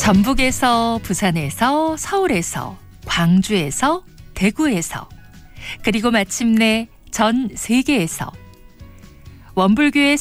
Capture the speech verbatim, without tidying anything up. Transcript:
전북에서, 부산에서, 서울에서, 광주에서, 대구에서, 그리고 마침내 전 세계에서 원불교의